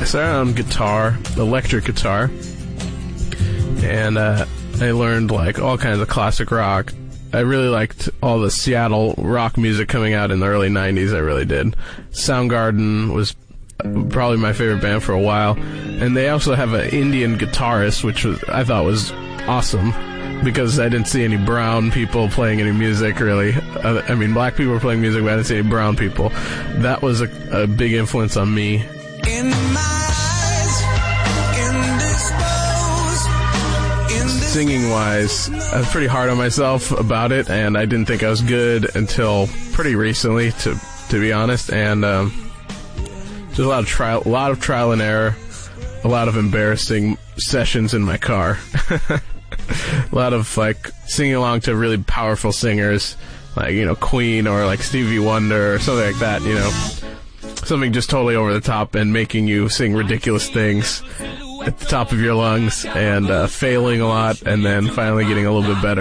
started on guitar, electric guitar, and I learned like all kinds of classic rock. I really liked all the Seattle rock music coming out in the early 90s. I really did. Soundgarden was probably my favorite band for a while, and they also have an Indian guitarist, which I thought was awesome, because I didn't see any brown people playing any music, really. I mean, black people were playing music, but I didn't see any brown people. That was a big influence on me. Singing-wise, I was pretty hard on myself about it, and I didn't think I was good until pretty recently, to be honest. And just a lot of trial and error, a lot of embarrassing sessions in my car. A lot of like singing along to really powerful singers, like, you know, Queen or like Stevie Wonder or something like that, you know, something just totally over the top and making you sing ridiculous things at the top of your lungs, and failing a lot, and then finally getting a little bit better.